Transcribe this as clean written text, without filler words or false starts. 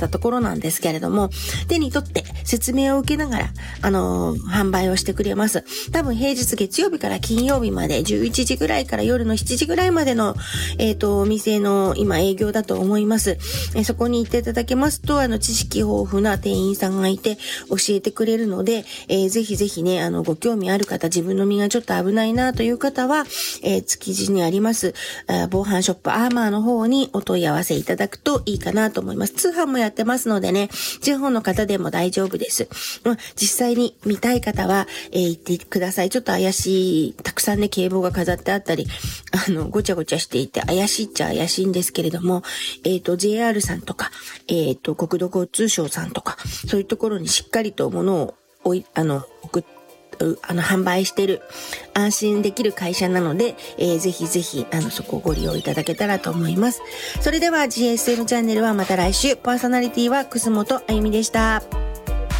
ったところなんですけれども、手に取って説明を受けながら、販売をしてくれます。多分平日月曜日から金曜日まで11時ぐらいから夜の7時ぐらいまでの、お店の今営業だと思います。そこに行っていただけますと、知識豊富な店員さんがいて教えてくれるので、ぜひぜひね、ご興味ある方、自分の身がちょっと危ないなという方は、築地にあります、防犯ショップアーマーの方にお問い合わせいただくといいかなと思います。通販もやってますのでね、地方の方でも大丈夫です。実際に見たい方は、行ってください。ちょっと怪しい、たくさんね、警棒が飾ってあったり、ごちゃごちゃしていて怪しいっちゃ怪しいんですけれども、JR さんとか、国土交通省さんとか、そういうところにしっかりと物を販売してる安心できる会社なので、ぜひぜひそこをご利用いただけたらと思います。それでは GSM チャンネルはまた来週。パーソナリティは楠本あゆみでした。